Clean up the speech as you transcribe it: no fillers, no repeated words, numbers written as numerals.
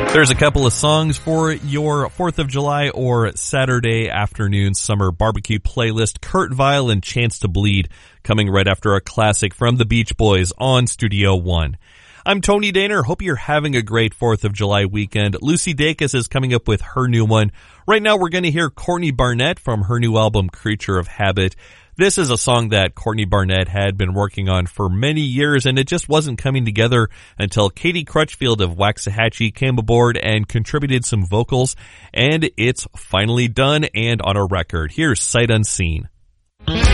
There's a couple of songs for your 4th of July or Saturday afternoon summer barbecue playlist. Kurt Vile and Chance to Bleed coming right after a classic from the Beach Boys on Studio One. I'm Tony Daner. Hope you're having a great 4th of July weekend. Lucy Dacus is coming up with her new one. Right now we're going to hear Courtney Barnett from her new album Creature of Habit. This is a song that Courtney Barnett had been working on for many years, and it just wasn't coming together until Katie Crutchfield of Waxahachie came aboard and contributed some vocals, and it's finally done and on a record. Here's Sight Unseen.